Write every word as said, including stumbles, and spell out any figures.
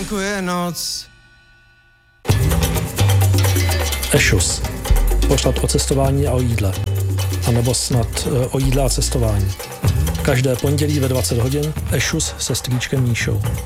venku je noc. Ešus. Pořad o cestování a o jídle. A nebo snad o jídle a cestování. Každé pondělí ve dvacet hodin Ešus se Strýčkem Míšou.